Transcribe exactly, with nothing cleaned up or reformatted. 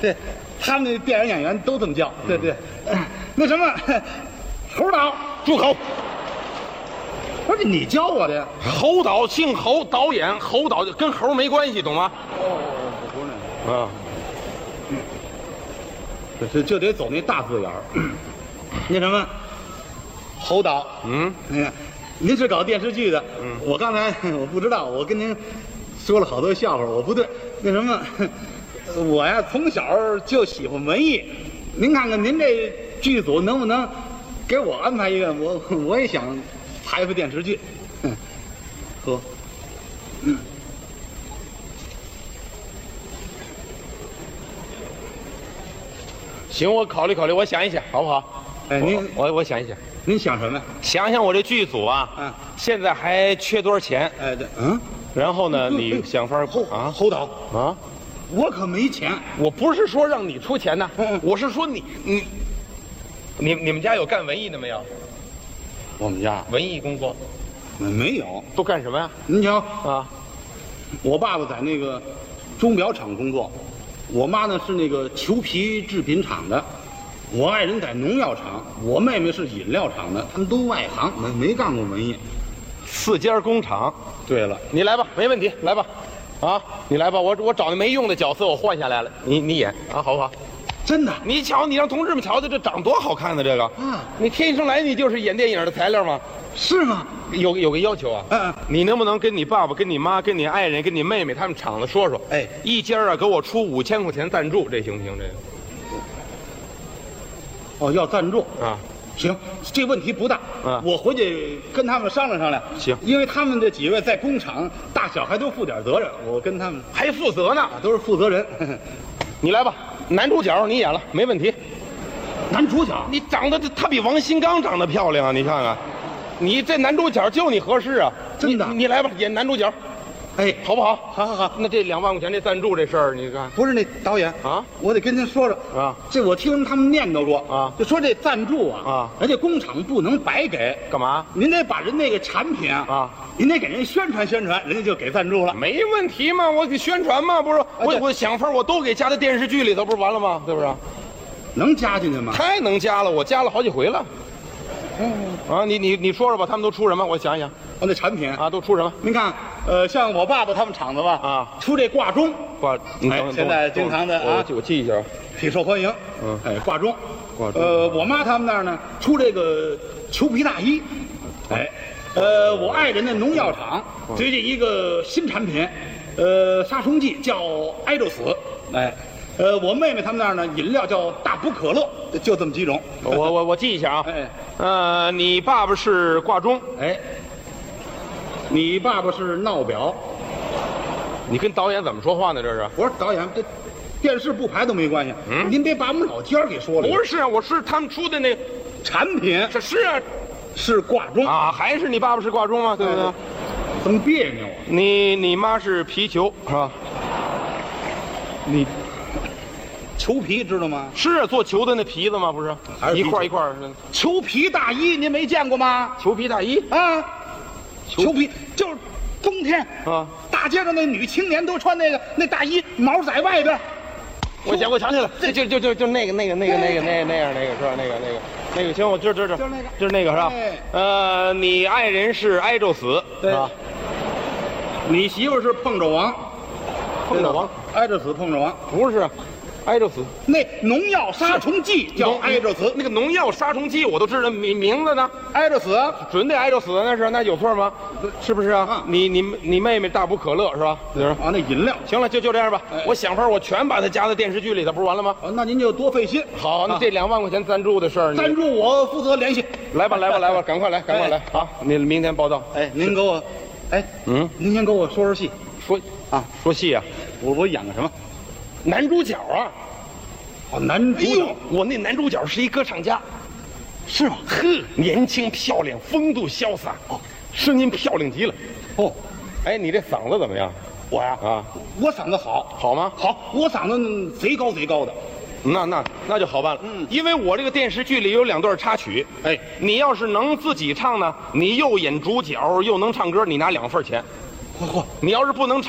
对，他们那电影演员都这么叫。对对，那什么，侯导， 住口！ 不是你教我的呀？ 侯导姓侯，导演侯导跟猴没关系，懂吗？ 哦，不是那个。 啊， 这就得走那大字眼儿。那什么，侯导， 嗯， 那个，您是搞电视剧的， 嗯， 我刚才我不知道，我跟您说了好多笑话，我不对。那什么，我呀从小就喜欢文艺，您看看您这剧组能不能给我安排一个？我我也想拍拍电视剧。呵，嗯。 行，我考虑考虑，我想一想，好不好？ 哎，您我我我想一想， 您想什么呀？ 想想我这剧组啊， 嗯， 现在还缺多少钱？ 哎，对，嗯， 然后呢，你想法侯啊侯导， 啊， 我可没钱。 我不是说让你出钱呐， 嗯我是说你你你你们家有干文艺的没有？ 我们家文艺工作没有。 都干什么呀？ 您瞧， 啊， 我爸爸在那个钟表厂工作，我妈呢是那个裘皮制品厂的，我爱人在农药厂，我妹妹是饮料厂的，他们都外行，没没干过文艺。 四家工厂。 对了， 你来吧，没问题，来吧，啊，你来吧，我我找那没用的角色我换下来了，你你演啊，好不好？ 真的你瞧，你让同志们瞧瞧，这长多好看呢，这个啊， 你天生来你就是演电影的材料吗？ 是吗？ 有有个要求啊， 嗯嗯， 你能不能跟你爸爸、跟你妈、跟你爱人、跟你妹妹他们厂子说说？ 哎， 一家啊给我出五千块钱赞助，这行不行？这个哦，要赞助啊， 行，这问题不大。 啊我回去跟他们商量商量。 行因为他们这几位在工厂，大小还都负点责任，我跟他们还负责呢。 啊都是负责人。 你来吧，男主角你演了，没问题。 男主角， 你长得他比王新刚长得漂亮啊，你看看，你这男主角就你合适啊， 真的你你来吧，演男主角， 哎， 好不好？ 好好好。 那这两万块钱这赞助这事儿，你看不是那导演啊， 我得跟您说说啊， 这我听他们念叨过啊就说这赞助啊啊， 人家工厂不能白给， 干嘛？ 您得把人那个产品啊啊， 您得给人宣传宣传，人家就给赞助了。 没问题嘛，我给宣传嘛，不是？我对我想法我都给加在电视剧里头，不是完了吗？对不是？ 能加进去吗？ 太能加了，我加了好几回了。啊，你你你说说吧，他们都出什么？我想想哦，那产品啊，都出什么？ 您看，呃，像我爸爸他们厂子吧， 啊， 出这挂钟， 挂，你哎等现在经常的啊我我记一下。 挺受欢迎。 嗯哎，挂钟， 挂钟呃，我妈他们那儿呢，出这个裘皮大衣。哎，呃，我爱人的农药厂最近一个新产品，呃，杀虫剂叫挨着死。哎，呃，我妹妹他们那儿呢，饮料叫大补可乐，就这么几种。 我我我记一下啊。 哎， 呃，你爸爸是挂钟， 哎，你爸爸是闹表。 你跟导演怎么说话呢？这是？ 我说导演，这电视不排都没关系。 嗯您别把我们老家儿给说了。 不是啊，我是他们出的那， 产品这是啊是挂钟， 啊，还是你爸爸是挂钟吗？对不对？ 哎怎么别扭啊？ 你你妈是皮球是吧？你裘皮知道吗？ 是啊做球的那皮子吗？不是还是皮球一块一块儿裘皮大衣您没见过吗？ 裘皮大衣啊，裘皮就是冬天啊。 大街上那女青年都穿那个那大衣，毛在外边。 我想我想起来了，就就就就就那个那个那个那个那那样那个是吧？那个那个那个行，我知道知道， 就是那个就是那个是吧哎？ 呃，你爱人是挨着死对是吧？ 你媳妇是碰着王， 碰着王挨着死碰着王。 不是，挨着死。 那农药杀虫剂叫挨着死， 那个农药杀虫剂我都知道名名字呢， 挨着死。 准得挨着死，那是那有错吗？是不是啊啊？ 你你你妹妹大补可乐是吧？就是啊，那饮料。 行了，就就这样吧哎。 我想法我全把它加在电视剧里头，不是完了吗？ 啊，那您就多费心。 好，那啊这两万块钱赞助的事儿，你赞助我负责联系。 来吧来吧来吧，赶快来赶快来哎啊！你明天报道。 哎，您给我，哎， 嗯， 您先给我说说戏说啊， 说戏啊， 我我演个什么？ 男主角啊。 哦，男主角哎呦，我那男主角是一歌唱家， 是吗？ 呵，年轻漂亮，风度潇洒，哦，声音漂亮极了。 哦， 哎，你这嗓子怎么样？ 我呀啊， 我嗓子好， 好吗？ 好，我嗓子贼高贼高的。 那那那就好办了。 嗯因为我这个电视剧里有两段插曲。 哎， 你要是能自己唱呢，你又演主角又能唱歌，你拿两份钱。 嚯嚯， 你要是不能唱。